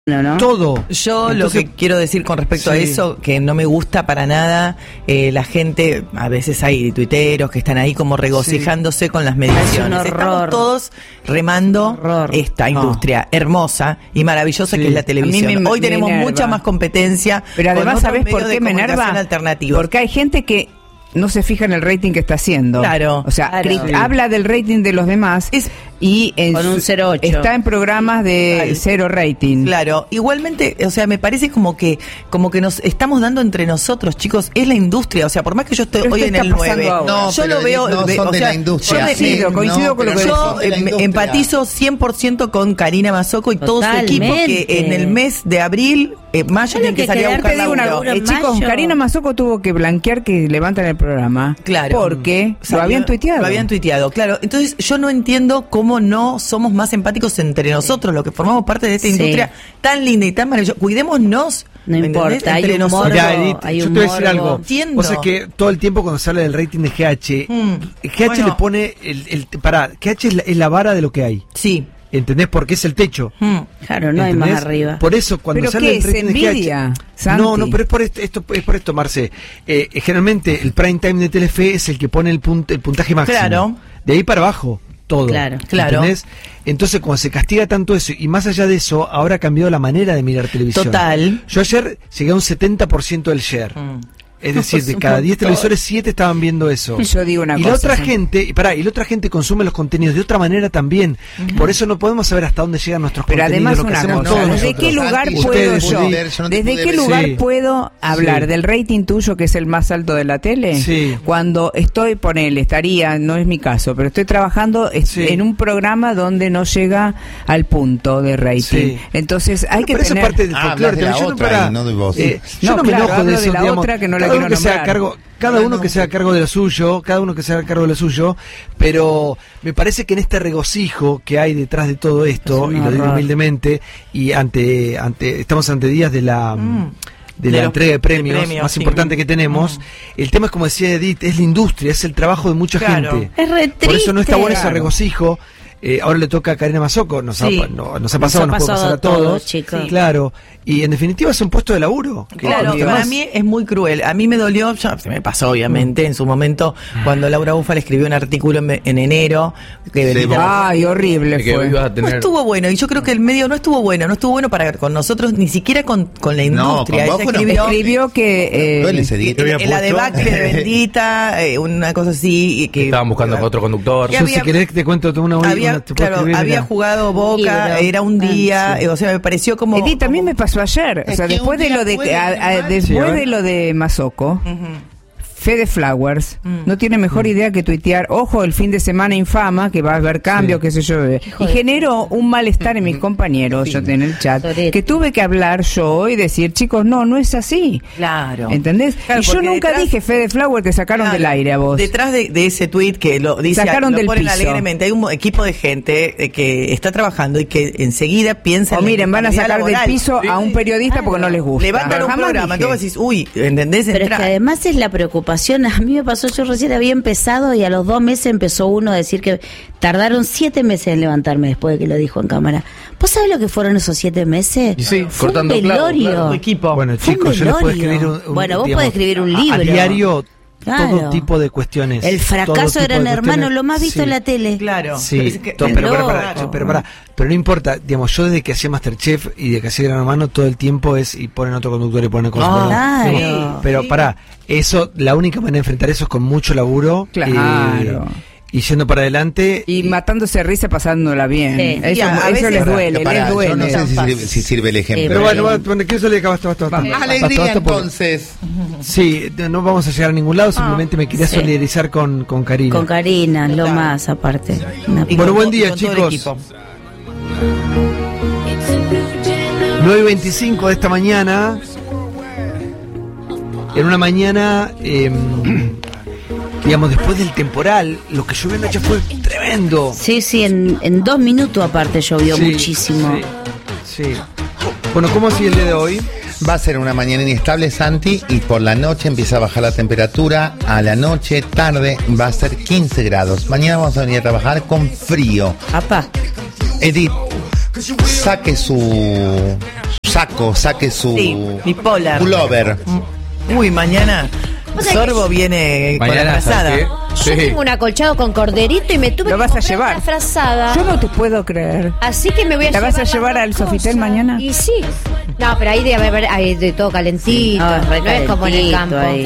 ¿no? Todo. Yo Entonces, lo que quiero decir con respecto a eso, que no me gusta para nada la gente, a veces hay tuiteros que están ahí como regocijándose con las mediciones. Estamos todos remando esta industria hermosa y maravillosa que es la televisión. Hoy tenemos mucha más competencia. Pero además, ¿sabés por qué me enerva? Porque hay gente que no se fija en el rating que está haciendo. Claro. O sea, habla del rating de los demás y con un 0.8 está en programas de cero rating. Claro. Igualmente, o sea, me parece como que nos estamos dando entre nosotros, chicos. Es la industria. O sea, por más que yo estoy hoy en el 9, yo lo veo. No son de la industria. Coincido con lo que yo empatizo 100% con Karina Mazzocco y todo su equipo, que en el mes de abril, mayo, tienen que salir a buscar laburo. Chicos, Karina Mazzocco tuvo que blanquear que levantan el programa. Claro. Porque lo habían tuiteado. Lo habían tuiteado, claro. Entonces, yo no entiendo cómo no somos más empáticos entre nosotros, los que formamos parte de esta industria tan linda y tan maravillosa. Cuidémonos. No importa, hay un morbo. Mirá, Edith, yo te voy a decir algo. Entiendo. O sea que todo el tiempo cuando se habla del rating de GH, le pone GH es la vara de lo que hay. Sí. ¿Entendés? Porque es el techo. Claro, no hay más arriba. Por eso cuando ¿Pero sale qué el rating es envidia, de GH, no, pero es por esto, Marce. Generalmente el prime time de Telefe es el que pone el puntaje máximo. Claro. De ahí para abajo. Todo. Claro. ¿Entendés? Entonces, cuando se castiga tanto eso, y más allá de eso, ahora ha cambiado la manera de mirar televisión. Total. Yo ayer llegué a un 70% del share. Es decir, de cada 10 televisores, 7 estaban viendo eso. Yo digo una y cosa. La otra gente, y la otra gente consume los contenidos de otra manera también. Por eso no podemos saber hasta dónde llegan nuestros contenidos. Pero además, lo que hacemos todos ¿desde qué lugar puedo yo? ¿Desde qué lugar puedo hablar del rating tuyo, que es el más alto de la tele? Sí. Cuando estaría, no es mi caso, pero estoy trabajando en un programa donde no llega al punto de rating. Sí. Entonces hay que tener... Pero eso es parte del folclore. De la otra, no de vos. Yo no me enojo de eso, de la otra que no la quiero nombrar. Cada uno que se haga cargo de lo suyo, pero me parece que en este regocijo que hay detrás de todo esto, y lo digo humildemente, y estamos ante días de la entrega de premios más importante que tenemos, el tema es, como decía Edith, es la industria, es el trabajo de mucha gente. Es re triste. Por eso no está bueno ese regocijo. Ahora le toca a Karina Mazzocco, nos ha pasado, nos puede pasar a todos, chicos. Claro, y en definitiva es un puesto de laburo. Claro, para mí es muy cruel. A mí me dolió, ya se me pasó obviamente en su momento, cuando Laura Bufal escribió un artículo en enero. Ay, horrible fue. No estuvo bueno, y yo creo que el medio no estuvo bueno para con nosotros, ni siquiera con la industria. No, escribió que la debacle de Bendita, una cosa así. Que estaban buscando a otro conductor. Yo, si querés, te cuento una había jugado Boca, era un día, o sea, me pareció como... Edith, también me pasó ayer, o sea, después de lo de Mazzocco, Fede Flowers no tiene mejor idea que tuitear, ojo, el fin de semana infama, que va a haber cambio, qué sé yo. Y generó un malestar en mis compañeros, yo en el chat, que tuve que hablar yo y decir, chicos, no es así. Claro. ¿Entendés? Claro, y yo nunca dije, Fede Flowers, te sacaron del aire a vos. Detrás de ese tweet que lo dice, sacaron del ponen piso. Alegremente, hay un equipo de gente que está trabajando y que enseguida piensa en miren, van a sacar del piso a un periodista porque no les gusta. Levantan un programa, entonces decís, ¿entendés? Pero es que además es la preocupación. A mí me pasó, yo recién había empezado y a los 2 meses empezó uno a decir que tardaron 7 meses en levantarme después de que lo dijo en cámara. ¿Vos sabés lo que fueron esos 7 meses? Sí, fue cortando un velorio. claro, equipo. Bueno, chicos, yo les puedo escribir Bueno, vos podés escribir un libro. A diario, claro. todo tipo de cuestiones. El fracaso de Gran Hermano, lo más visto en la tele. Claro. Sí, pero no importa, digamos, yo desde que hacía Masterchef y de que hacía Gran Hermano, todo el tiempo y ponen otro conductor y ponen cosas. Claro. Pero eso, la única manera de enfrentar eso es con mucho laburo. Claro. Y yendo para adelante. Y matándose de risa, pasándola bien. Sí. Eso les duele, Yo no sé si sirve el ejemplo. Pero bueno, ¿qué eso le acabas? Alegría, entonces. Sí, no vamos a llegar a ningún lado, simplemente me quería solidarizar con Karina. Con Karina, lo más, aparte. Bueno, buen día, chicos. 9:25 de esta mañana. En una mañana, digamos, después del temporal, lo que llovió anoche fue tremendo. Sí, en 2 minutos aparte llovió muchísimo. Sí. Bueno, ¿cómo sigue el día de hoy? Va a ser una mañana inestable, Santi, y por la noche empieza a bajar la temperatura. A la noche, tarde, va a ser 15 grados. Mañana vamos a venir a trabajar con frío. Apá. Edith, saque su Franco saque su pullover. Uy, mañana Sorbo viene con la frazada. Yo tengo un acolchado con corderito y me tuve que comprar una frazada. Yo no te puedo creer. Así que me voy a llevar. ¿La vas a llevar al Sofitel mañana? Y sí. No, pero ahí debe haber hay de todo calentito. No es como en el campo. Ahí.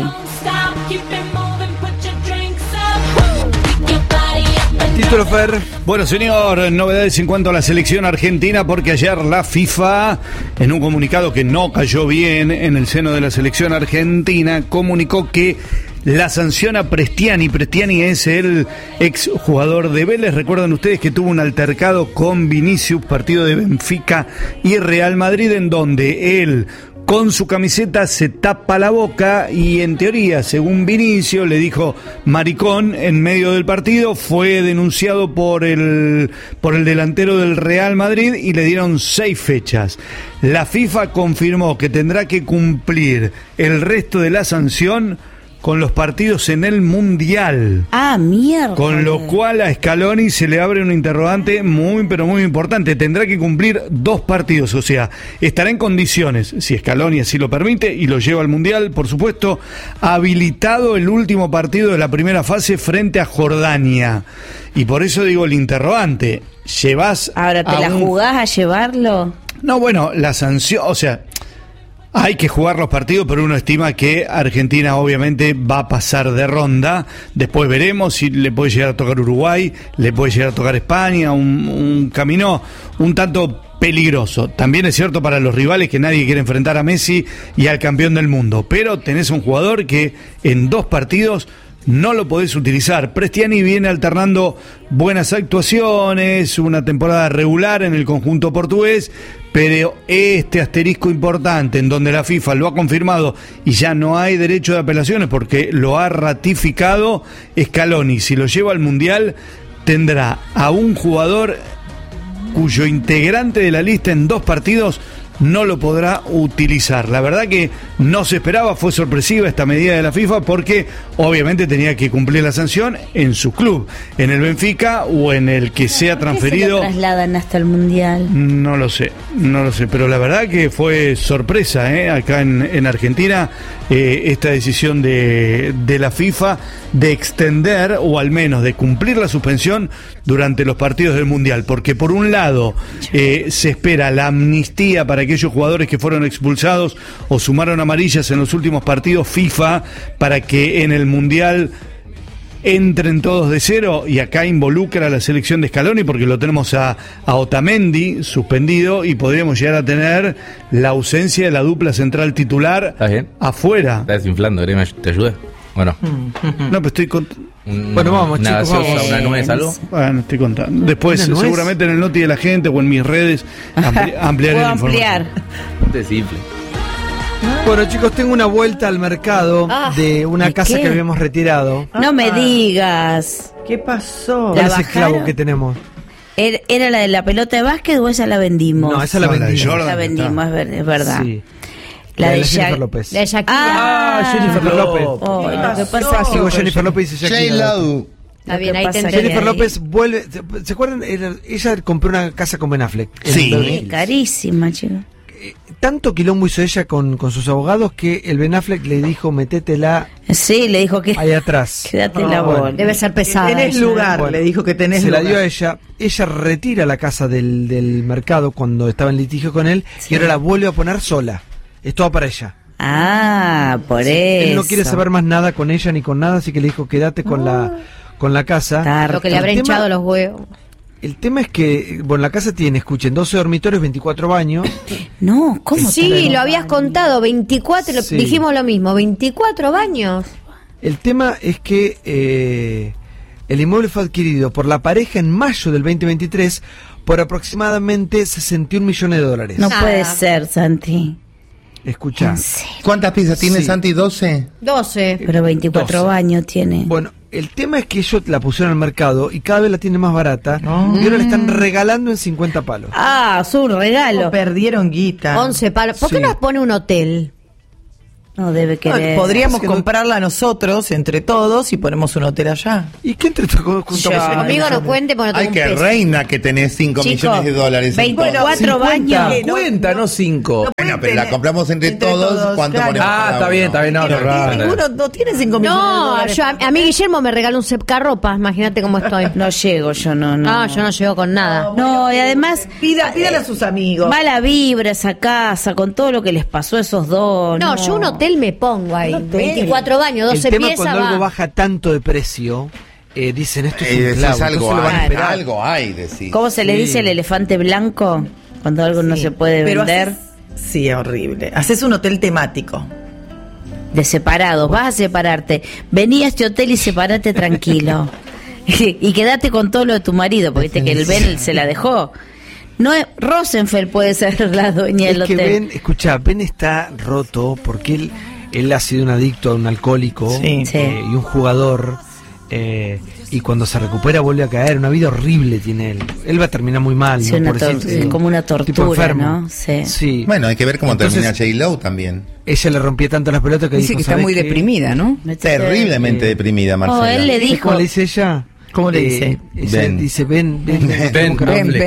Título, Fer. Bueno, señor, novedades en cuanto a la selección argentina, porque ayer la FIFA, en un comunicado que no cayó bien en el seno de la selección argentina, comunicó que la sanción a Prestiani. Prestiani es el exjugador de Vélez. Recuerdan ustedes que tuvo un altercado con Vinicius, partido de Benfica y Real Madrid, en donde él, con su camiseta, se tapa la boca y, en teoría, según Vinicius, le dijo maricón en medio del partido. Fue denunciado por el delantero del Real Madrid y le dieron 6 fechas. La FIFA confirmó que tendrá que cumplir el resto de la sanción con los partidos en el Mundial. Ah, mierda. Con lo cual a Scaloni se le abre un interrogante muy, pero muy importante. Tendrá que cumplir 2 partidos, o sea, estará en condiciones, si Scaloni así lo permite y lo lleva al Mundial, por supuesto, habilitado el último partido de la primera fase frente a Jordania. Y por eso digo el interrogante. ¿Llevas ahora te la jugás a llevarlo? No, bueno, la sanción, o sea, hay que jugar los partidos, pero uno estima que Argentina obviamente va a pasar de ronda. Después veremos si le puede llegar a tocar Uruguay, le puede llegar a tocar España, un camino un tanto peligroso. También es cierto para los rivales que nadie quiere enfrentar a Messi y al campeón del mundo, pero tenés un jugador que en 2 partidos no lo podés utilizar. Prestiani viene alternando buenas actuaciones, una temporada regular en el conjunto portugués, pero este asterisco importante en donde la FIFA lo ha confirmado y ya no hay derecho de apelaciones porque lo ha ratificado Scaloni. Si lo lleva al Mundial, tendrá a un jugador cuyo integrante de la lista en 2 partidos no lo podrá utilizar. La verdad que no se esperaba, fue sorpresiva esta medida de la FIFA porque obviamente tenía que cumplir la sanción en su club, en el Benfica o en el que sea transferido. ¿Por qué se lo trasladan hasta el Mundial? No lo sé, pero la verdad que fue sorpresa acá en Argentina esta decisión de la FIFA de extender o al menos de cumplir la suspensión durante los partidos del Mundial, porque por un lado se espera la amnistía para aquellos jugadores que fueron expulsados o sumaron amarillas en los últimos partidos FIFA para que en el Mundial entren todos de cero, y acá involucra a la selección de Scaloni porque lo tenemos a Otamendi suspendido y podríamos llegar a tener la ausencia de la dupla central titular afuera. Estás desinflando, ¿te ayuda? Bueno. No, pero estoy bueno, vamos, chicos, vamos. ¿Una nuez, algo? Bueno, estoy contando. Después, seguramente en el noti de la gente o en mis redes ampliaré la información. Simple. Bueno, chicos, tengo una vuelta al mercado de una casa que habíamos retirado. No me digas. ¿Qué pasó? ¿Cuál es el clavo que tenemos? ¿Era la de la pelota de básquet o esa la vendimos? No, esa la vendimos. La vendimos, es verdad. Sí. La de Jennifer López. La de Shakira. Jennifer López. ¿Qué pasa? Digo Jennifer López y Shakira. Está bien, ahí te entendí. Jennifer López vuelve. ¿Se acuerdan? Ella compró una casa con Ben Affleck. Sí, carísima, chico. Tanto quilombo hizo ella con sus abogados que el Ben Affleck le dijo, metétela. Sí, le dijo que ahí atrás. Quédate la bola. Bueno, debe ser pesada. Tenés lugar, le dijo que tenés lugar. Se la dio a ella. Ella retira la casa del mercado cuando estaba en litigio con él y ahora la vuelve a poner sola. Es todo para ella. Ah, por eso. Él no quiere saber más nada con ella ni con nada, así que le dijo, quédate con la casa. Lo que le habrá hinchado los huevos. El tema es que, bueno, la casa tiene, escuchen, 12 dormitorios, 24 baños. No, ¿cómo? Sí, lo habías contado, 24, sí. Dijimos lo mismo, 24 baños. El tema es que el inmueble fue adquirido por la pareja en mayo del 2023 por aproximadamente $61 millones. No puede ser, Santi. Escucha. ¿Cuántas piezas tiene, Santi? ¿12? 12. Pero 24 baños tiene. Bueno, el tema es que ellos la pusieron al mercado y cada vez la tienen más barata y ahora la están regalando en 50 palos. Ah, su regalo. Perdieron guita. 11 palos. ¿Por qué no pone un hotel? No debe querer. Podríamos comprarla nosotros, entre todos, y ponemos un hotel allá. ¿Y qué entre todos juntamos? Conmigo no cuente porque no tengo Ay, qué reina que tenés 5 millones de dólares. 24 baños. Cuenta, no 5. Bueno, pero la compramos entre todos. ¿Cuánto claro. ponemos? Está bien, está bien. Ninguno no tiene 5 millones de No, dólares. a mí Guillermo me regaló un secarropas, imagínate cómo estoy. No llego, yo no. No, yo no llego con nada. No, y además Pídale a sus amigos. mala vibra esa casa con todo lo que les pasó a esos dos. No, yo un hotel me pongo ahí. 24 baños, 12 El tema piezas. cuando algo va. baja tanto de precio, dicen esto es un Decís clavo, algo, entonces lo van a esperar. algo hay, decís. ¿Cómo se le dice el elefante blanco? Cuando algo no se puede Pero vender. Sí, horrible. Haces un hotel temático. De separados, vas a separarte. Vení a este hotel y separate tranquilo. Y quédate con todo lo de tu marido, porque viste que el Ben se la dejó. No es, Rosenfeld puede ser la dueña del Es que hotel. Ben está roto porque él ha sido un adicto a un alcohólico Sí. y un jugador, y cuando se recupera vuelve a caer. Una vida horrible tiene él. Él va a terminar muy mal, Sí, ¿no? como una tipo tortura, enfermo. ¿no? Sí. Bueno, hay que ver cómo Entonces, termina J-Lo también. Ella le rompía tanto las pelotas que Dice dijo, que está ¿sabés muy qué? deprimida, ¿no? Terriblemente deprimida, Marcela. Oh, él le ¿Sabés dijo. ¿Cómo le dice ella? ¿Cómo le dice? Ella Ben. dice, ven. Ben,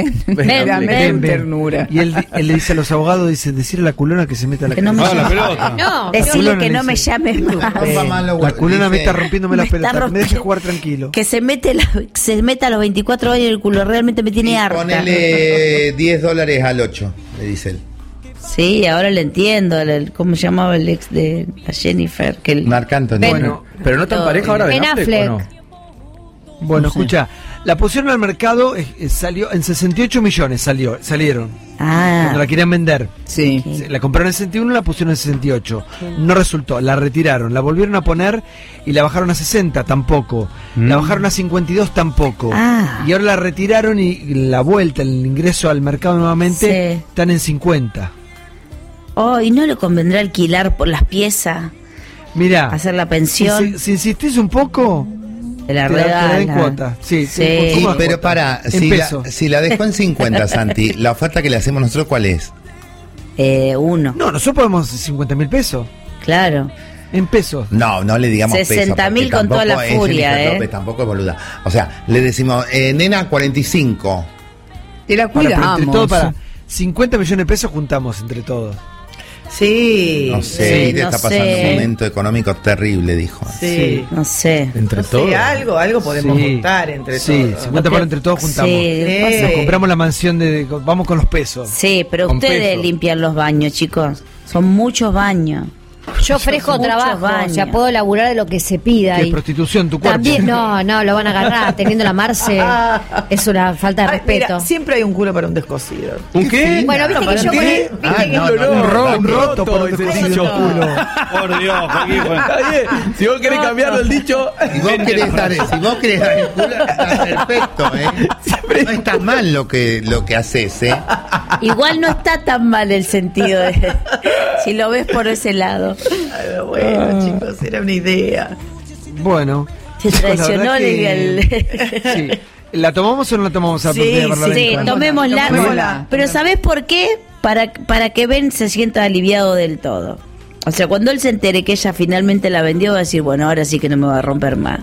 Ven, ternura. Y él le dice a los abogados, dice, decirle a la culona que se meta a la Que no me cama. la pelota. No, Decirle culona que le no me dice, llames más. Rompa más los La huevos, culona me dice. está rompiéndome las Me está pelotas, me deje rompiendo. jugar tranquilo. Que se meta a los 24 años en el culo. Realmente me tiene harta. Ponele $10 al 8, le dice él. Sí, ahora le entiendo. ¿Cómo se llamaba el ex de la Jennifer? Que Marc Anthony. Bueno, Pero no está en pareja ahora Ben Ben Affleck, Affleck. ¿o no? Bueno, escucha, la pusieron al mercado, salió en 68 millones, salieron. Cuando la querían vender. Sí. La compraron en 61, la pusieron en 68. No resultó, la retiraron, la volvieron a poner y la bajaron a 60, tampoco. La bajaron a 52, tampoco. Y ahora la retiraron y la vuelta, el ingreso al mercado nuevamente, están en 50. Oh, ¿y no le convendrá alquilar por las piezas? Mirá, hacer la pensión. Si insistís un poco, te la dan cuota. Sí. Sí, pero para, si la dejó en 50, Santi, la oferta que le hacemos nosotros, ¿cuál es? 1. No, nosotros podemos 50 mil pesos. Claro. En pesos. No le digamos 60.000 con toda la furia, López, tampoco es boluda. O sea, le decimos, nena, 45. Te la cuidamos. Entre todos, para 50 millones de pesos juntamos entre todos. Sí. No sé, está pasando un momento económico terrible, dijo. Sí. No sé. Entre todos. Algo podemos juntar entre todos. Sí, 50 por entre todos juntamos. Nos compramos la mansión vamos con los pesos. Sí, pero ustedes limpian los baños, chicos. Son muchos baños. Yo ofrezco trabajo, o sea, puedo laburar de lo que se pida. ¿Qué y prostitución, tu cuerpo? También, no, lo van a agarrar. Teniendo la Marce, es una falta de respeto. Mira, siempre hay un culo para un descosido. ¿Un qué? Bueno, viste que yo ¿Qué? Un roto por un descosido culo. Por Dios, Joaquín. Si vos querés cambiarlo el dicho. Si vos querés dar el culo, está perfecto, No está mal lo que haces, Igual no está tan mal el sentido si lo ves por ese lado. Bueno, chicos, era una idea. Bueno. Se traicionó Sí. ¿La tomamos o no la tomamos a Sí, tomémosla. Pero ¿sabés por qué? Para que Ben se sienta aliviado del todo. O sea, cuando él se entere que ella finalmente la vendió, va a decir, bueno, ahora sí que no me va a romper más.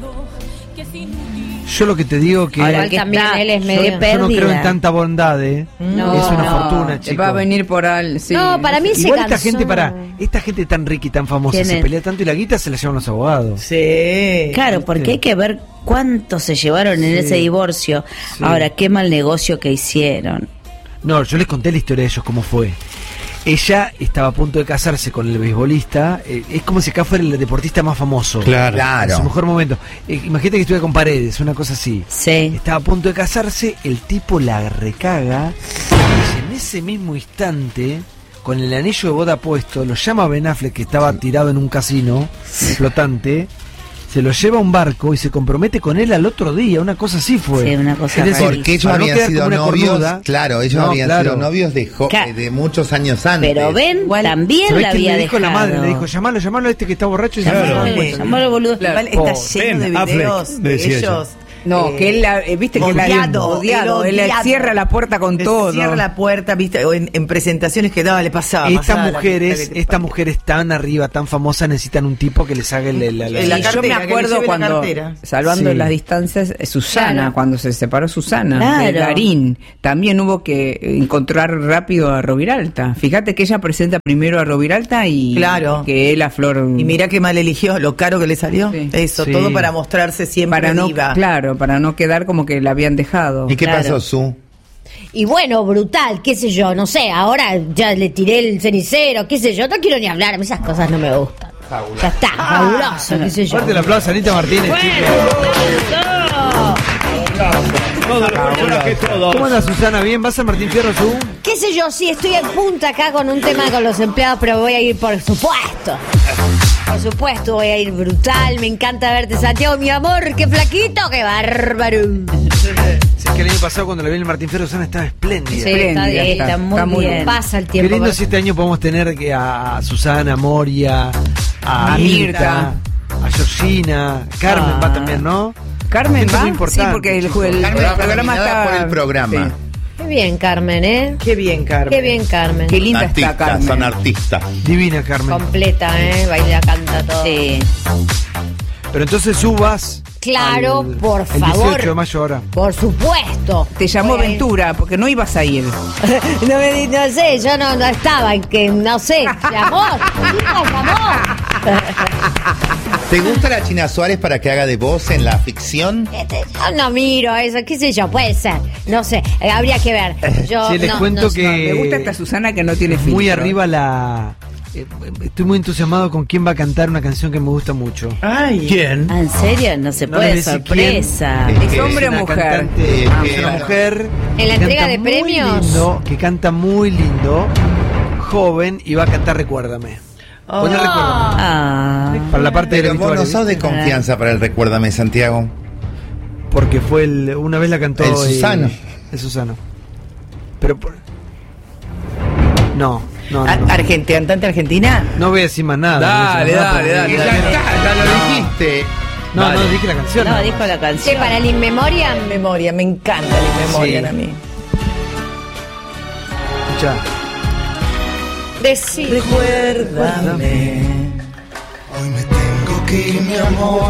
Yo lo que te digo que ahora que también él es medio yo no creo en tanta bondad, No, es una fortuna, chicos. Va a venir por al. Sí. No, para mí igual se esta gente tan rica y tan famosa se pelea tanto y la guita se la llevan los abogados. Sí. Claro, porque hay que ver cuánto se llevaron en ese divorcio. Sí. Ahora, qué mal negocio que hicieron. No, yo les conté la historia de ellos, cómo fue. Ella estaba a punto de casarse con el beisbolista. Es como si acá fuera el deportista más famoso. Claro. En su mejor momento. Imagínate que estuviera con Paredes, una cosa así. Sí. Estaba a punto de casarse, el tipo la recaga. Y en ese mismo instante, con el anillo de boda puesto, lo llama a Ben Affleck, que estaba tirado en un casino flotante. Se lo lleva a un barco y se compromete con él al otro día. Una cosa así fue. Sí, una cosa es decir, porque ellos habían sido novios. Cornuda, claro, ellos habían sido novios de muchos años antes. Pero Ben también la había dejado. La madre le dijo, llamalo a este que está borracho. Y llamalo, boludo. Igual está lleno de videos de ellos No, que él, viste que odiado. Él cierra la puerta con todo. Cierra la puerta, viste, o en presentaciones que daba, le pasaba. Estas mujeres tan arriba, tan famosas, necesitan un tipo que les haga la cartera. Yo me acuerdo cuando, salvando las distancias, Susana, cuando se separó Susana de Darín, también hubo que encontrar rápido a Roviralta. Fíjate que ella presenta primero a Roviralta y que él a Flor. Y mira qué mal eligió, lo caro que le salió. Eso, todo para mostrarse siempre viva. Claro, para no quedar como que la habían dejado. ¿Y qué pasó, Su? Y bueno, brutal, qué sé yo, no sé, ahora ya le tiré el cenicero, qué sé yo, no quiero ni hablar, a mí esas cosas no me gustan. Fabuloso. Ya está, fabuloso, qué sé yo. Fuerte el aplauso a Anita Martínez, ¿Cómo anda, Susana? ¿Bien? ¿Vas a Martín Fierro, Su? Qué sé yo, sí, estoy en punta acá con un tema con los empleados, pero voy a ir por supuesto. Por supuesto, voy a ir brutal. Me encanta verte, Santiago, mi amor. Qué flaquito, qué bárbaro. Sí, que el año pasado cuando la vi en el Martín Fierro, Susana estaba espléndida. Sí, está muy bien. Pasa el tiempo. Qué lindo si este año podemos tener a Susana, a Moria, a Mirta, a Georgina, Carmen va también, ¿no? Carmen va, sí, porque el programa está por el programa. Sí. Qué bien, Carmen, ¿eh? Qué bien, Carmen. Qué bien, Carmen. Qué linda está Carmen. Son artistas. Divina, Carmen. Completa, baila, canta todo. Sí. Pero entonces subas. Claro, por favor. El 18 de mayo ahora. Por supuesto. Te llamó Ventura, porque no ibas a ir. no sé, yo no estaba, no sé, llamó. ¿Te gusta la China Suárez para que haga de voz en la ficción? Yo no miro eso, qué sé yo, puede ser. No sé, habría que ver. Yo sí, les cuento que me gusta esta Susana que no tiene filtro. Muy arriba estoy muy entusiasmado con quién va a cantar una canción que me gusta mucho. Ay. ¿Quién? ¿En serio? No se puede, sorpresa. ¿Es hombre o mujer? Es una mujer. ¿En la entrega de premios? Lindo, que canta muy lindo, joven, y va a cantar Recuérdame. Poner Recuérdame. Para la parte pero de vos no sos de confianza para el Recuérdame, Santiago. Porque fue una vez la cantó el Susano. El Susano. Pero no. ¿Cantante argentina? No voy a decir más nada. Dale. Ya lo dijiste. No dije la canción. No, dijo la canción. Sí, para el In Memoriam. Memoria, me encanta el In Memoriam a mí. Escuchá. Recuérdame. Hoy me tengo que ir, mi amor.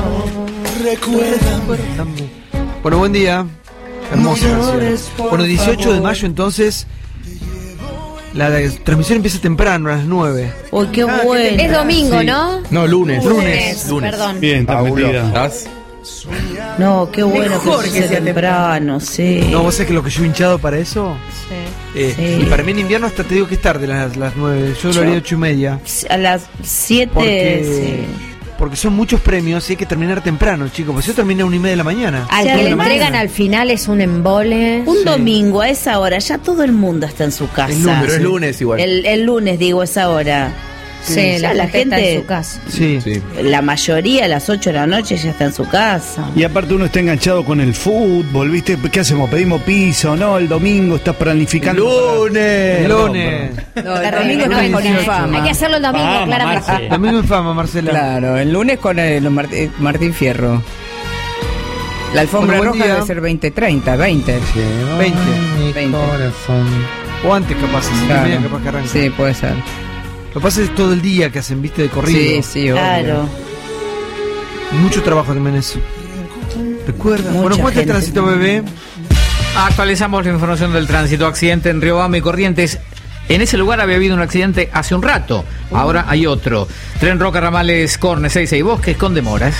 Recuérdame. Bueno, buen día. Hermosa canción. Bueno, 18 de mayo entonces. La transmisión empieza temprano, a las 9. Uy, qué bueno. Es domingo, ¿no? No, lunes. Perdón. Bien, tranquila. No, qué bueno Mejor que sea temprano, sí. No, vos sabés que lo que yo he hinchado para eso. Sí. Y para mí en invierno hasta te digo que es tarde, las 9. Yo lo haría 8:30. A las 7. Porque son muchos premios y hay que terminar temprano, chicos. Pues yo terminé a 1:30 de la mañana. Al que le entregan al final es un embole. Un domingo a esa hora, ya todo el mundo está en su casa. Pero es lunes igual. El lunes, digo, esa hora. Sí, ya la gente está en su casa. Sí. La mayoría a las 8 de la noche ya está en su casa. Y aparte uno está enganchado con el fútbol, ¿viste? ¿Qué hacemos? ¿Pedimos piso? ¿No? El domingo estás planificando. ¡Lunes! No, el domingo no es con Infama. Hay que hacerlo el domingo, claramente. Domingo Infama, Marcela. Claro, el lunes con Martín Fierro. La alfombra roja debe ser 20:30, 20. 20. Corazón. O antes capaz, Claro. capaz que arranca. Sí, puede ser. Lo que pasa es todo el día que hacen, viste, de corrido. Sí, obvio. Claro. Mucho trabajo también eso. Recuerda. Mucha Bueno, ¿cuánto gente. tránsito, bebé? Actualizamos la información del tránsito. Accidente en Riobamba y Corrientes. En ese lugar había habido un accidente hace un rato. Ahora hay otro. Tren Roca Ramales Corne 66 Bosques con demoras.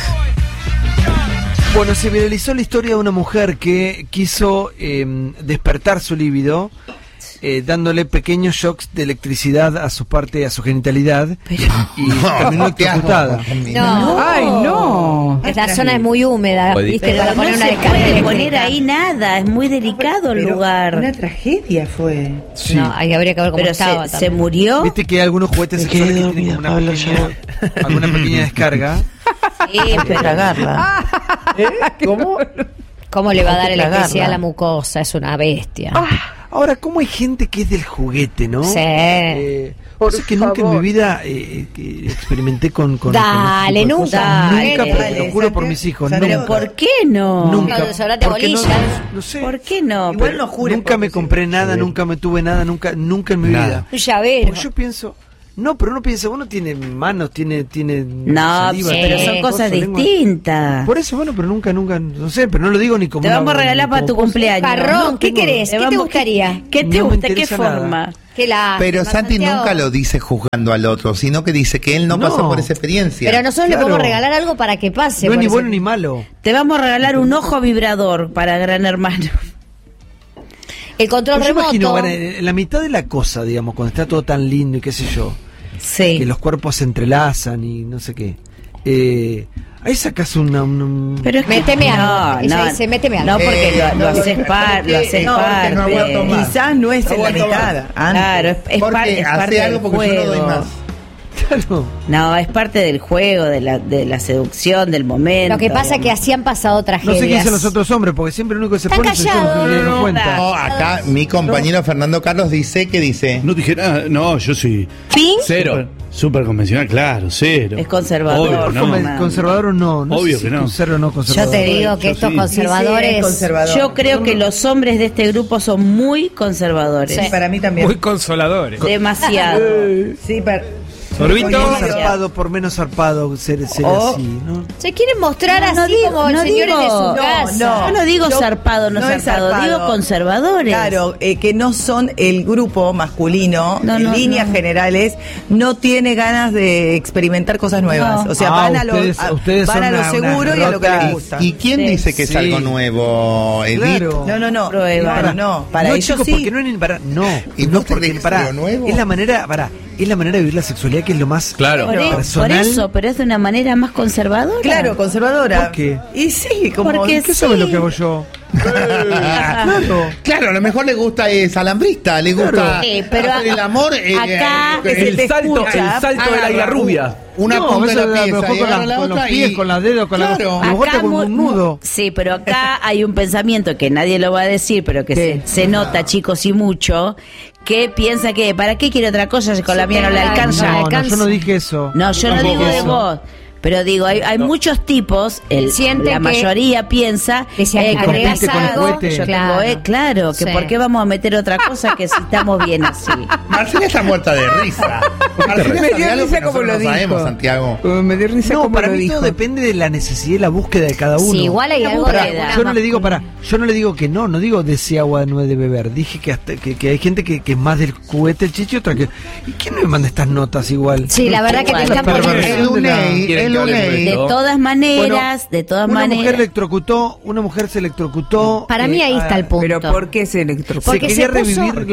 Bueno, se viralizó la historia de una mujer que quiso despertar su líbido dándole pequeños shocks de electricidad a su genitalidad y terminó electrocutada. No. ¡Ay, no! La zona es muy húmeda, ¿viste? Pero Para no poner una se descarga puede eléctrica. poner ahí nada, es muy delicado el lugar. Una tragedia fue. Sí. No, ahí habría que ver cómo Pero estaba. se murió. Viste que hay algunos juguetes sexuales que tienen como alguna pequeña descarga. Sí, pero Tragarla. ¿Cómo? ¿cómo le va a dar Hay que electricidad a tragarla. la mucosa? Es una bestia. Ahora, ¿cómo hay gente que es del juguete, no? Sí. Es que nunca en mi vida experimenté con Dale, con nunca. Nunca, pero lo juro por mis hijos. Pero Nunca. ¿por qué no? Nunca. Desodorante Porque bolilla. no sé. ¿Por qué no? Igual no jures. Nunca me compré nada, nunca me tuve nada, nunca en mi Nada. vida. Un llavero. Porque yo pienso, no, pero uno piensa, uno tiene manos, tiene No, saliva, pero tiene son cosas lengua. distintas. Por eso, bueno, pero nunca, no sé, pero no lo digo ni como Te vamos a regalar para tu cumpleaños. Jarrón, No ¿qué tengo- querés? ¿Qué te gustaría? ¿Qué te No me gusta? ¿Qué interesa nada. forma? Que la Pero Santi nunca lo dice juzgando al otro, sino que dice que él no No. pasó por esa experiencia. Pero nosotros Claro. le podemos regalar algo para que pase. No es por ni ese- bueno ni malo. Te vamos a regalar un ojo vibrador para Gran Hermano. El control Pues yo remoto. imagino, bueno, en la mitad de la cosa, digamos, cuando está todo tan lindo y qué sé yo, Sí. que los cuerpos se entrelazan y no sé qué. Ahí sacas una Pero es que Méteme algo. Ella no, dice, méteme algo. no, porque lo haces parte. no aguanto más. Quizás no es en la mitad. Claro, es Porque parte hace algo del porque yo no doy juego. más. Claro. No, es parte del juego, de la seducción, del momento. Lo que pasa es que así han pasado No tragedias. sé qué dicen los otros hombres, porque siempre el único que se Están pone es el callados. que no cuenta. No, acá mi compañero Fernando Carlos dice que dice. No dije nada, no, yo sí. ¿Pin? Cero. Súper convencional, claro, cero. Es conservador. Obvio, no. Fernando. ¿Conservador o no? No Obvio sé que si no. conserva o no Yo conservador. te digo que Yo estos sí. conservadores. Sí, es conservador. Yo creo que los hombres de este grupo son muy conservadores. Sí, para mí también. Muy consoladores. Demasiado. Sí, Sorbito. Por zarpado, por menos zarpado, ser Oh. así, ¿no? Se quieren mostrar No, no así digo- como no señores de digo- su no, casa. Yo no digo Yo- zarpado, no es zarpado, digo conservadores. Claro, que no son el grupo masculino, No, en no, líneas no. generales, no tiene ganas de experimentar cosas nuevas. No. O sea, Ah, van a lo, ustedes van son a lo una seguro y a lo que rota. les gusta. ¿Y quién Sí. dice que es Sí. algo nuevo, Edith? Claro. No, Prueba. para no, ellos chicos, sí. porque no es para, no, ¿Y no vos te porque crees para, algo nuevo? es la manera, es la manera de vivir la sexualidad que es lo más Claro. Por personal. eso, pero es de una manera más conservadora. Claro, conservadora. ¿Por qué? Y sí, como Porque ¿Qué sí. sabe lo que hago yo? Claro. Claro, a lo mejor le gusta es alambrista, le gusta pero hacer el amor. acá El salto de la isla rubia. Una No, punta de eso la lo pieza mejor y con, agarra la con los otra pies, y- con las dedos, con Claro. la bota con un nudo. Sí, pero acá hay un pensamiento que nadie lo va a decir, pero que ¿Qué? se nota, chicos, y mucho, que piensa que, ¿para qué quiere otra cosa si con la mía no le alcanza? No, no, yo no dije eso. No, yo no Tampoco digo de eso. vos. Pero digo, hay muchos tipos, Sienten la que- mayoría piensa que si que agregas compite con el algo, cohete. yo claro. tengo, claro, que Sí. por qué vamos a meter otra cosa que si estamos bien así. Marcela está muerta de risa. Marcela Me sabe dio algo risa que como nosotros lo no dijo. sabemos, Santiago. Me dio risa No, como para lo mí dijo. todo depende de la necesidad y la búsqueda de cada uno. Sí, igual hay algo Pará, de Yo no le digo yo no le digo que no digo desea agua de nuez de beber. Dije que hasta que hay gente que es más del juguete el chichi y otra que. ¿Y quién me manda estas notas igual? Sí, la verdad que te están Pero poniendo. El Unei, Quieren el que hablemos Unei. de De todas maneras, Una mujer electrocutó, una mujer se electrocutó. Para mí ahí está el punto. Pero ¿por qué se electrocutó? Porque se quería se puso revivir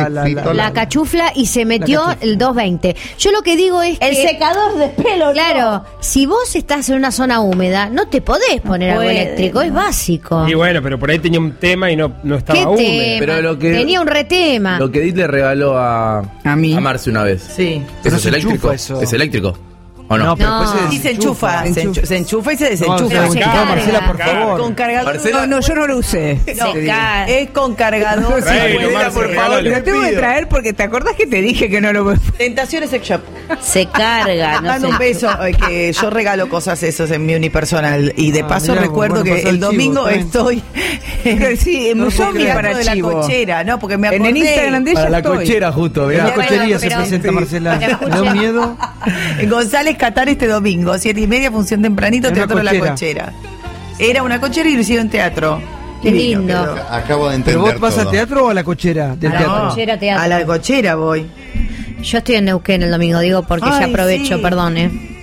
la la cachufla y se metió el 220. Yo lo que digo es El que secador de pelo, claro, si vos estás en una zona húmeda, no te podés poner algo puede. eléctrico, es básico. Y bueno, pero por ahí tenía un tema y no estaba ¿Qué húmedo. tema? Pero lo que- Tenía un retema. Lo que Edith le regaló a mí. a Marce una vez. Sí. Pero ¿Eso es se eléctrico? enchufa eso. ¿Es eléctrico? ¿O no? No, pero después No. Y se enchufa, se enchufa y se No, desenchufa. se carga. Marcela, por Carga. favor. Con cargador. Marcela- No, yo no lo usé. No, Se cae. es con cargador. Traelo, Sí, Marce, por favor. regálale. Lo tengo que traer porque te acordás que te dije que no lo voy a... Tentaciones Sex Shop. Se carga, no Mando sé. un beso, que yo regalo cosas esos en mi unipersonal y de paso mirá, recuerdo bueno, que pasó el el chivo, domingo está bien. estoy Pero sí, no usó sé, mi dentro para de la chivo. cochera, no, porque me En acordé. el Instagram de ella Para la estoy. cochera, justo, En mirá. la cochería se pero- presenta Marcela. pero ¿Me da escuchá. un miedo? En González Catar este domingo, 7:30, función tempranito, En una Teatro de la cochera. Cochera. Era una cochera y lo hicieron teatro. Qué Divino lindo. quedó. Acabo de ¿Pero entender vos vas todo. al teatro o a la cochera del A la teatro? cochera, teatro. A la cochera voy. Yo estoy en Neuquén el domingo, digo porque ya Ay, aprovecho, sí. perdón.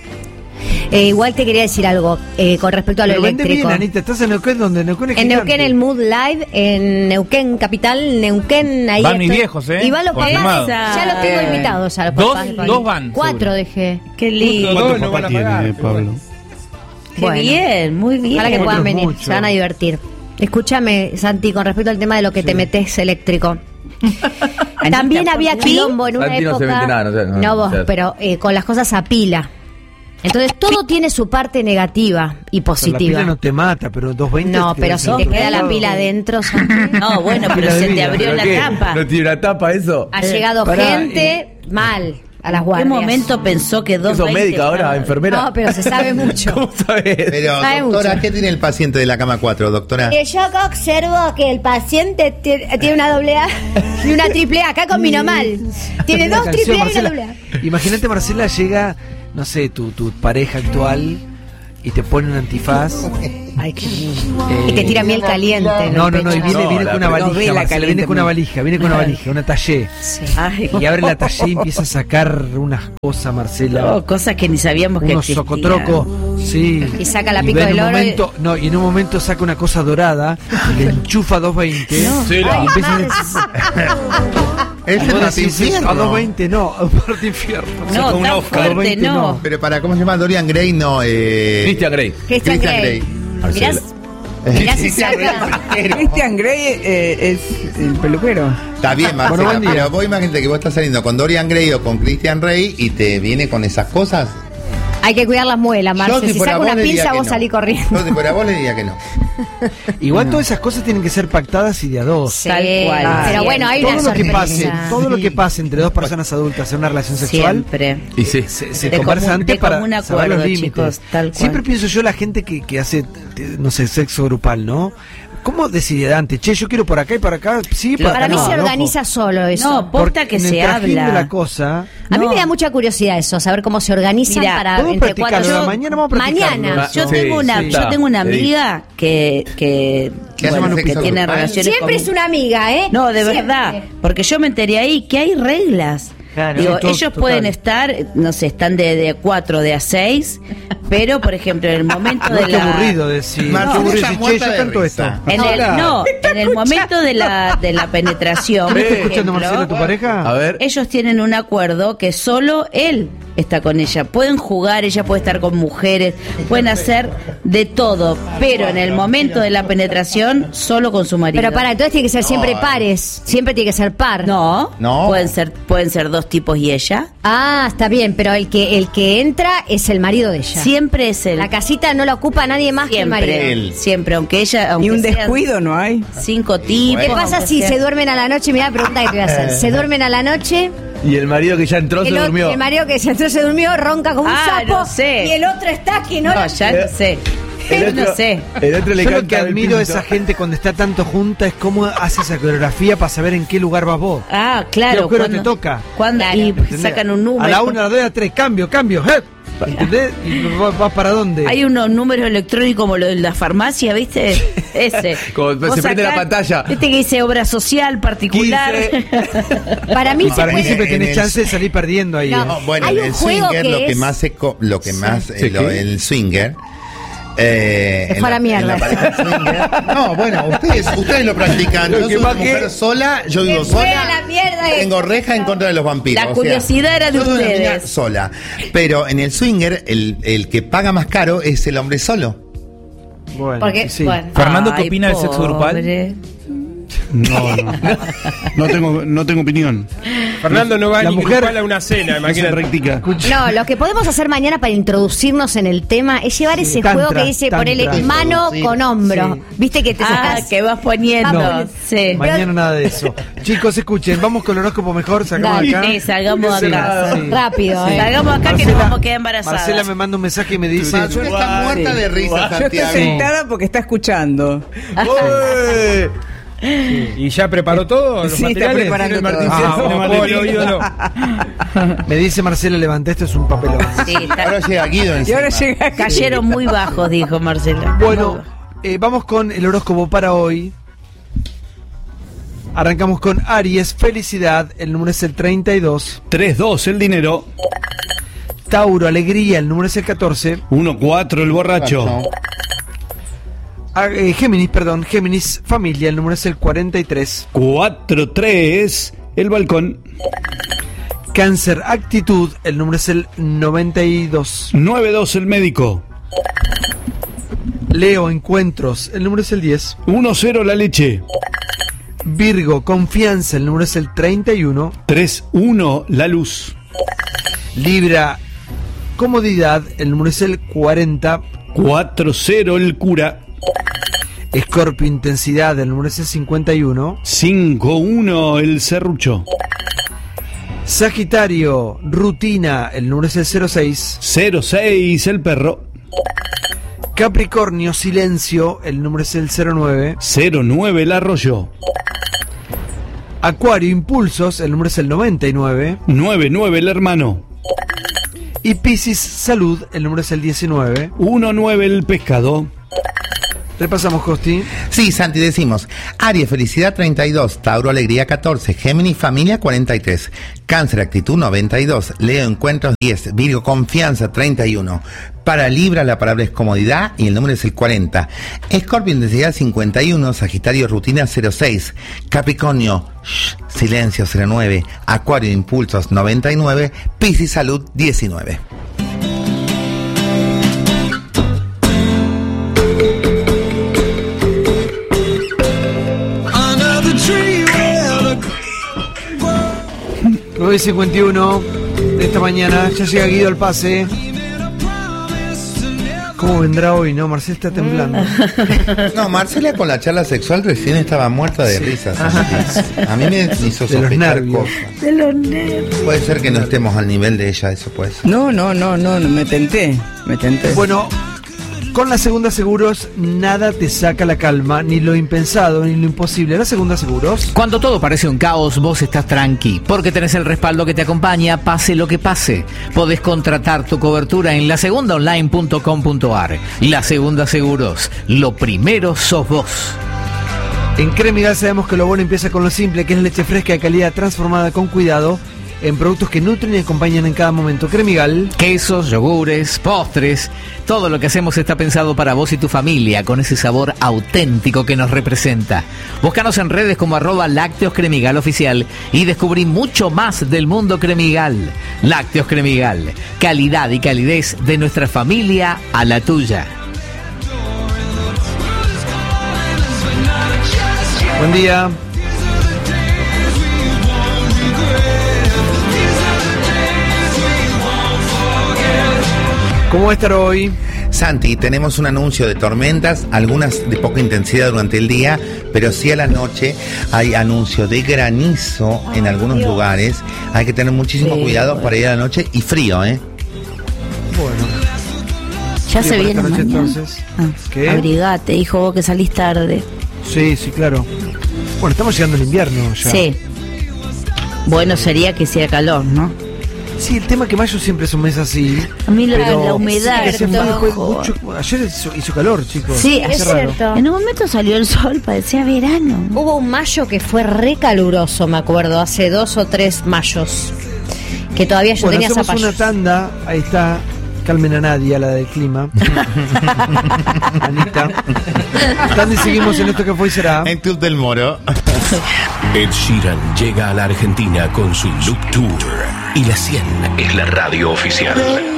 Igual te quería decir algo con respecto a lo Pero vende eléctrico. bien, Anita. ¿Estás en Neuquén? ¿Dónde? Neuquén es En gigante. Neuquén el Mood Live, en Neuquén Capital, Neuquén ahí. Van mis estoy. viejos, ¿eh? Y van los papás. Confirmado. Ya los tengo invitados a los Dos- papás. de Pablo. dos van, 4 seguro. dejé. Qué lindo. ¿Cuántos no van papás a tiene, pagar, pero Pablo? Qué Bueno. bien, muy bien. Para que puedan Otros venir, mucho. se van a divertir. Escúchame, Santi, con respecto al tema de lo que te metes eléctrico. También había quilombo en una Santi no se época. mete nada, no sé, no, no vos, no sé. pero con las cosas a pila. Entonces todo tiene su parte negativa y Pero la positiva. pila no te mata, pero 220. No, pero si te queda la pila adentro, Santi. No, bueno, pero Pila de se te vida. abrió ¿Pero la qué? tapa. ¿No tiene una tapa eso? Ha llegado Pará, gente mal. a las ¿En guardias. qué momento pensó que 220? ¿Sos médica ahora, enfermera? No, pero se sabe mucho. ¿Cómo sabes? Pero, Sabe doctora, mucho. ¿qué tiene el paciente de la cama 4, doctora? Yo acá observo que el paciente tiene una doble A y una triple A, acá combino mal. Tiene Una 2 triple A y una canción, doble A. Marcela. Imagínate, Marcela, llega, no sé, tu pareja actual y te pone un antifaz. Ay, qué y te tira miel caliente. en No, el no, y pecho. viene con una valija, novela Marcela, caliente, viene con una valija, una tallé. Ay, Y abre la tallé y empieza a sacar unas cosas, Marcela. no, cosas que ni sabíamos que Unos existían. socotrocos, sí. Y saca la Y pico ve en del un oro. momento, no, y en un momento saca una cosa dorada, le enchufa a 220 Sí, y la- empieza Es a el decir, infierno. a 220 no, a Martín Infierno. No, Con un tan Oscar. fuerte, 20 no. no. Pero ¿cómo se llama? Dorian Gray, no. Christian Grey. Christian Grey. Mirás, mirá si saca. Christian Grey es el peluquero. Está bien, Marcela, Bueno, buen día. pero vos imagínate que vos estás saliendo con Dorian Gray o con Christian Grey y te viene con esas cosas. Hay que cuidar las muelas, Marce. Si fuera saca vos, una le diría pinza, que vos no. salís corriendo. Yo si fuera vos le diría que no. Igual todas esas cosas tienen que ser pactadas y de a dos. Sí, Tal cual. pero bueno, hay Todo una lo que sorpresa. pase, todo lo que pase entre dos personas adultas en una relación sexual Siempre. Y sí. se De conversa común- antes de para común saber los acuerdo, límites. chicos, tal cual. Siempre pienso yo la gente que hace, no sé, sexo grupal, ¿no? ¿Cómo decide antes? Che, yo quiero por acá y por acá. Sí, por Para acá mí no, se loco. organiza solo eso. No, posta Porque que en se el trajín habla. de la cosa. A mí No. me da mucha curiosidad eso, saber cómo se organizan Mira, para podemos entre practicarlo, cuatro. mañana vamos a practicarlo. Mañana. Yo Sí, tengo una, sí, yo está. tengo una Sí. amiga que ¿Qué hace bueno, con que sexo tiene grupal? relaciones Siempre con- es una amiga, ¿eh? No, de Siempre. verdad, porque yo me enteré ahí que hay reglas. Claro. Digo, Sí, todo- ellos total. pueden estar, no sé, están de 4, de a 6, pero por ejemplo, en el momento No, de qué la aburrido decir. Marcela Qué aburrido está decir, che, muerta yo de canto risa. esto. en el momento de la penetración, por ¿Estás escuchando, ejemplo, Marcela, tu pareja? A ver. ellos tienen un acuerdo que solo él está con ella. Pueden jugar, ella puede estar con mujeres, pueden hacer de todo, pero en el momento de la penetración, solo con su marido. Pero para, entonces tiene que ser siempre No, pares. Siempre tiene que ser par. No, No. pueden ser dos tipos y ella. Ah, está bien, pero el que entra es el marido de ella. Siempre es él. La casita no la ocupa nadie más que el marido. Siempre, Él. siempre, aunque ella, aunque Y un sean descuido no hay. 5 tipos. ¿Qué pasa aunque si sean- se duermen a la noche? Mirá la pregunta que te voy a hacer. Se duermen a la noche, Y el marido que ya entró se durmió. el marido que se entró se durmió, ronca como un Ah, sapo. no sé. Y el otro está que no, No, la- ya no sé. El No otro- sé. El otro le Yo lo canta que el admiro de pinto. esa gente cuando está tanto junta es cómo hace esa coreografía para saber en qué lugar vas vos. Ah, claro. ¿Qué agujero te toca? Y ¿Entendés? sacan un número. A la 1, a la 2, a la 3, cambio. ¿Entendés? ¿Y vas para dónde? Hay unos números electrónicos como lo de la farmacia, ¿viste? Ese. Como Vos se prende la sacás- pantalla. Viste que dice obra social particular. 15. Para mí Y se para mí puede... siempre En tenés el- chance de salir perdiendo ahí. No. ¿eh? No, bueno, Hay en un el juego swinger que lo que es- más Sí, ¿qué? el swinger Se fue a la mierda. en pareja swinger. No, bueno, ustedes lo practican. Lo Yo que soy más una mujer que- sola, yo vivo Se fue sola. a la mierda. Tengo reja en contra de los vampiros. La o sea, curiosidad era de yo soy una ustedes. mina sola. Pero en el swinger, el que paga más caro es el hombre solo. Bueno, Porque, sí. bueno. Fernando, ¿qué Ay, opina del sexo grupal? pobre. No, no. No tengo opinión. Fernando no va La ni mujer- grupal a una cena, No se imagínate. practica. No, lo que podemos hacer mañana para introducirnos en el tema es llevar ese Tantra, juego que dice tantra. ponele mano Sí. con hombro. Viste que te Ah, sacas. que vas poniendo. No. Sí. Mañana nada de eso. Chicos, escuchen, vamos con el horóscopo mejor, sacamos Dale. acá. Sí, salgamos Sí, acá. sí. Rápido, Sí. Salgamos acá que nos vamos a quedar embarazadas. Marcela me manda un mensaje y me dice... Marcela está muerta de risa, Yo estoy Santiago. sentada porque está escuchando. ¡Uy! ¿Y ya preparó todo? ¿Los Sí, está materiales? preparando ¿Tiene el todo. Martín Fierro? Ah, No, Polo, oído, no. Me dice Marcela, levanta, esto es un papelón. Sí, está- Ahora llega Guido Y ahora encima. llega cayeron muy bajos, dijo Marcela. Bueno, vamos con el horóscopo para hoy. Arrancamos con Aries, felicidad, el número es el 32. 3-2 el dinero. Tauro, alegría, el número es el 14. 1-4 el borracho. Géminis, familia, el número es el 43. 4-3 el balcón. Cáncer, actitud, el número es el 92. 9-2 el médico. Leo, encuentros, el número es el 10. 1-0 la leche. Virgo, confianza, el número es el 31. 3-1 la luz. Libra, comodidad, el número es el 40. 4-0 el cura. Escorpio, intensidad, el número es el 51. 5-1 el serrucho. Sagitario, rutina, el número es el 06. 06, el perro. Capricornio, silencio, el número es el 09. 09, el arroyo. Acuario, impulsos, el número es el 99. 99, el hermano. Y Piscis, salud, el número es el 19. 19, el pescado. Repasamos, Costi. Sí, Santi, decimos: Aries, felicidad 32, Tauro, alegría 14, Géminis, familia 43, Cáncer, actitud 92, Leo, encuentros 10, Virgo, confianza 31, para Libra la palabra es comodidad y el número es el 40, Escorpio, intensidad 51, Sagitario, rutina 06, Capricornio, silencio 09, Acuario, impulsos 99, Piscis, salud 19. Hoy 51 de esta mañana, ya llega Guido al pase. ¿Cómo vendrá hoy, no? Marcela está temblando. No, Marcela con la charla sexual recién estaba muerta de risas. A mí me hizo de los nervios. cosas. De los nervios. Puede ser que no estemos al nivel de ella, eso puede ser. No, me tenté. Bueno, con la Segunda Seguros, nada te saca la calma, ni lo impensado, ni lo imposible. La Segunda Seguros. Cuando todo parece un caos, vos estás tranqui, porque tenés el respaldo que te acompaña, pase lo que pase. Podés contratar tu cobertura en lasegundaonline.com.ar. La Segunda Seguros, lo primero sos vos. En Cremigal sabemos que lo bueno empieza con lo simple, que es leche fresca de calidad transformada con cuidado, en productos que nutren y acompañan en cada momento. Cremigal. Quesos, yogures, postres, todo lo que hacemos está pensado para vos y tu familia, con ese sabor auténtico que nos representa. Búscanos en redes como @Lácteos Cremigal Oficial y descubrí mucho más del mundo Cremigal. Lácteos Cremigal, calidad y calidez de nuestra familia a la tuya. Buen día. ¿Cómo va a estar hoy? Santi, tenemos un anuncio de tormentas, algunas de poca intensidad durante el día, pero sí a la noche hay anuncio de granizo en algunos lugares. Hay que tener muchísimo cuidado para ir a la noche y frío, ¿eh? Bueno. Ya se viene noche, mañana. entonces. ¿Qué? Abrigate, hijo, vos que salís tarde. Sí, claro. Bueno, estamos llegando al invierno ya. Sí. Bueno, sería que hiciera calor, ¿no? Sí, el tema que mayo siempre es un mes así. A mí la humedad. Sí, ayer hizo calor, chicos. Sí, es cierto. En un momento salió el sol, parecía verano. Hubo un mayo que fue re caluroso, me acuerdo, hace 2 o 3 mayos. Que todavía yo tenía hacemos zapallos. una tanda, ahí está. Calmen a Nadia, la del clima. Anita. Tanda y seguimos en esto que fue y será. En Club del Moro. Ed Sheeran llega a la Argentina con su Loop Tour. Y la 100 es la radio oficial.